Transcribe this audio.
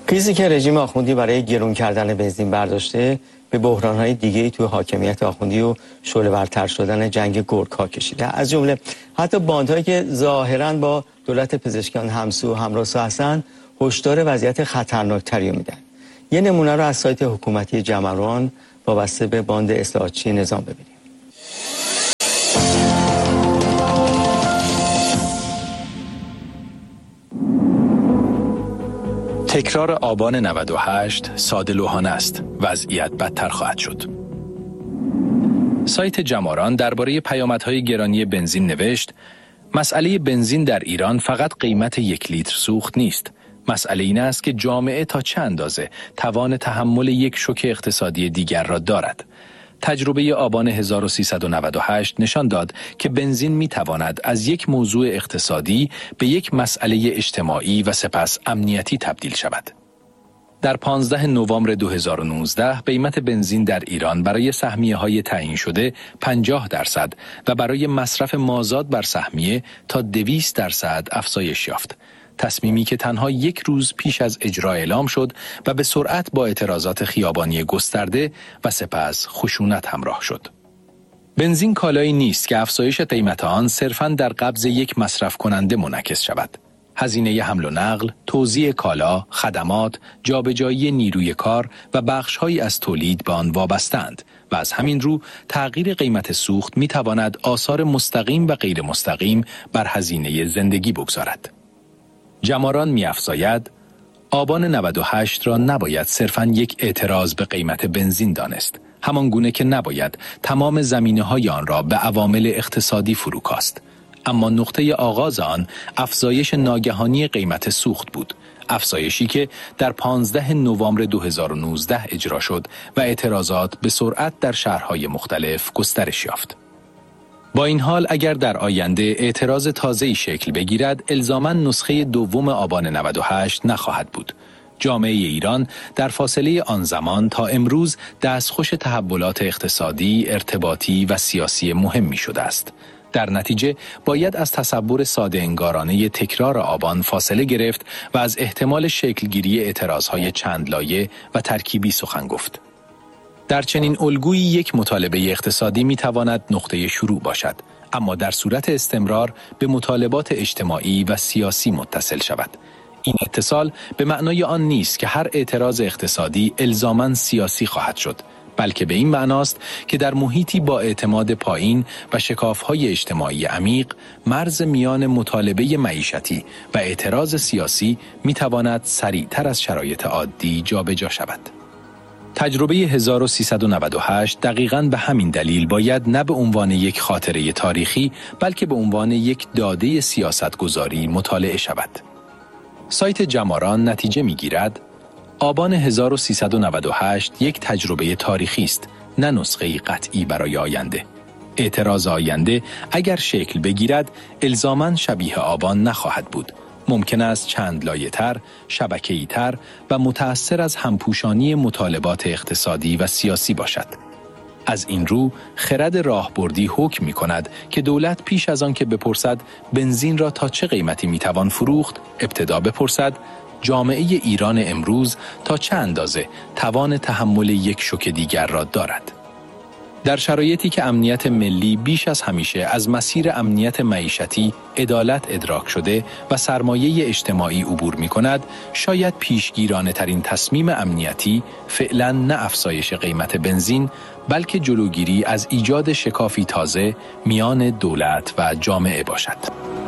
کریزی که رژیم آخوندی برای گرون کردن بنزین برداشته به بحران‌های دیگه‌ای توی حاکمیت آخوندی و شعله‌ورتر شدن جنگ گرگ‌ها کشیده. از جمله حتی باندهایی که ظاهراً با دولت پزشکان همسو و همراسو هستن هشدار وضعیت خطرناکتری میدن. یه نمونه رو از سایت حکومتی جمران وابسته به باند اصلاحاتچی نظام ببینیم. تکرار آبان 98 ساده لوحانه است. وضعیت بدتر خواهد شد. سایت جمران درباره پیامدهای گرانی بنزین نوشت: مسئله بنزین در ایران فقط قیمت 1 لیتر سوخت نیست. مسئله این است که جامعه تا چه اندازه توان تحمل یک شوک اقتصادی دیگر را دارد. تجربه آبان 1398 نشان داد که بنزین می تواند از یک موضوع اقتصادی به یک مسئله اجتماعی و سپس امنیتی تبدیل شود. در 15 نوامبر 2019 قیمت بنزین در ایران برای سهمیه‌های تعیین شده 50% و برای مصرف مازاد بر سهمیه تا 200% افزایش یافت. تصمیمی که تنها 1 روز پیش از اجرا اعلام شد و به سرعت با اعتراضات خیابانی گسترده و سپس خشونت همراه شد. بنزین کالایی نیست که افزایش قیمت آن صرفاً در قبض یک مصرف کننده منعکس شود. هزینه حمل و نقل، توزیع کالا، خدمات، جابجایی نیروی کار و بخش‌هایی از تولید به آن وابسته‌اند و از همین رو تغییر قیمت سوخت می‌تواند آثار مستقیم و غیر مستقیم بر هزینه زندگی بگذارد. جمران می‌افزاید: آبان 98 را نباید صرفاً یک اعتراض به قیمت بنزین دانست، همان گونه که نباید تمام زمینه‌های آن را به عوامل اقتصادی فروکاست. اما نقطه آغاز آن افزایش ناگهانی قیمت سوخت بود، افزایشی که در 15 نوامبر 2019 اجرا شد و اعتراضات به سرعت در شهرهای مختلف گسترش یافت. با این حال اگر در آینده اعتراض تازه‌ای شکل بگیرد، الزاماً نسخه دوم آبان 98 نخواهد بود. جامعه ایران در فاصله آن زمان تا امروز دستخوش تحولات اقتصادی، ارتباطی و سیاسی مهمی شده است. در نتیجه باید از تصور ساده انگارانه تکرار آبان فاصله گرفت و از احتمال شکلگیری اعتراضهای چند لایه و ترکیبی سخن گفت. در چنین الگویی یک مطالبه اقتصادی میتواند نقطه شروع باشد، اما در صورت استمرار به مطالبات اجتماعی و سیاسی متصل شود. این اتصال به معنای آن نیست که هر اعتراض اقتصادی الزاماً سیاسی خواهد شد، بلکه به این معناست که در محیطی با اعتماد پایین و شکاف‌های اجتماعی عمیق، مرز میان مطالبه معیشتی و اعتراض سیاسی میتواند سریعتر از شرایط عادی جابجا شود. تجربه 1398 دقیقاً به همین دلیل باید نه به عنوان یک خاطره تاریخی، بلکه به عنوان یک داده سیاستگذاری مطالعه شود. سایت جمران نتیجه می‌گیرد: آبان 1398 یک تجربه تاریخی است، نه نسخه‌ای قطعی برای آینده. اعتراض آینده اگر شکل بگیرد، الزاماً شبیه آبان نخواهد بود. ممکن است چند لایه‌تر، شبکه‌ای‌تر و متأثر از همپوشانی مطالبات اقتصادی و سیاسی باشد. از این رو خرد راهبردی حکم می‌کند که دولت پیش از آن که بپرسد بنزین را تا چه قیمتی می‌توان فروخت، ابتدا بپرسد جامعه ایران امروز تا چه اندازه توان تحمل یک شوک دیگر را دارد. در شرایطی که امنیت ملی بیش از همیشه از مسیر امنیت معیشتی عدالت ادراک شده و سرمایه اجتماعی عبور می کند، شاید پیشگیرانه ترین تصمیم امنیتی فعلا نه افزایش قیمت بنزین، بلکه جلوگیری از ایجاد شکافی تازه میان دولت و جامعه باشد.